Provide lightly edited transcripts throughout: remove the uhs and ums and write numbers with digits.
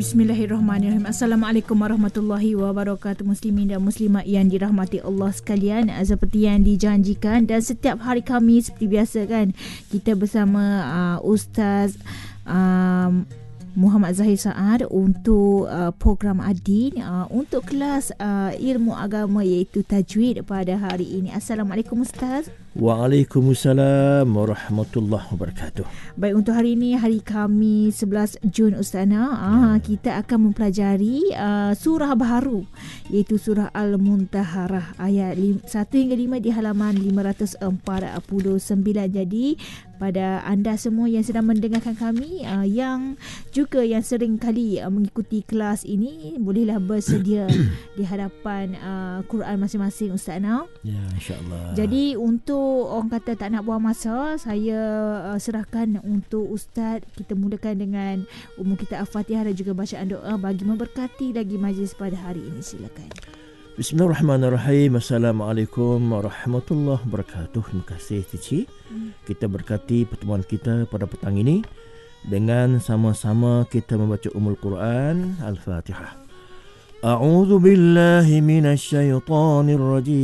Bismillahirrahmanirrahim. Assalamualaikum warahmatullahi wabarakatuh, muslimin dan muslimat yang dirahmati Allah sekalian. Seperti yang dijanjikan, dan setiap hari Khamis seperti biasa kan, kita bersama Ustaz Muhammad Zahir Saad untuk program Adin untuk kelas ilmu agama iaitu tajwid pada hari ini. Assalamualaikum Ustaz. Waalaikumsalam warahmatullahi wabarakatuh. Baik, untuk hari ini, hari Khamis 11 Jun Ustazah, kita akan mempelajari surah baru iaitu surah Al-Muntaharah ayat 1 hingga 5 di halaman 549. Jadi pada anda semua yang sedang mendengarkan kami, yang juga yang sering kali mengikuti kelas ini, bolehlah bersedia di hadapan Quran masing-masing Ustazah. Ya, insya-Allah. Jadi untuk orang kata tak nak buang masa, saya serahkan untuk Ustaz. Kita mulakan dengan umum kita Al-Fatihah dan juga bacaan doa bagi memberkati lagi majlis pada hari ini. Silakan. Bismillahirrahmanirrahim. Assalamualaikum warahmatullahi wabarakatuh. Terima kasih Cici. Kita berkati pertemuan kita pada petang ini dengan sama-sama kita membaca Ummul Quran Al-Fatihah. A'udzu billahi minasyaitonir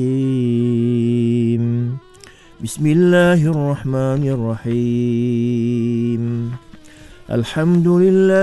rajim. Bismillahirrahmanirrahim. Alhamdulillah.